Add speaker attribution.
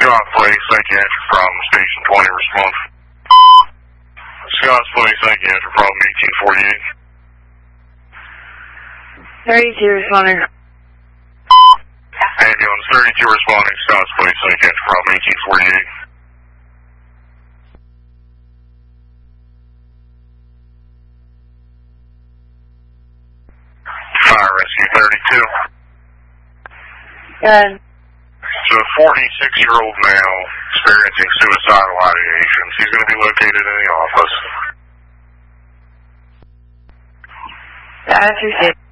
Speaker 1: Scott Place, thank you, answer problem, station 20, response. Scott's Place, thank you, answer problem, 1848.
Speaker 2: 32 responding.
Speaker 1: Ambulance 32 responding, Scott's Place, thank you, answer problem, 1848. Fire Rescue 32.
Speaker 2: Good.
Speaker 1: So a 46-year-old male experiencing suicidal ideations. He's going to be located in the office.
Speaker 2: I appreciate it.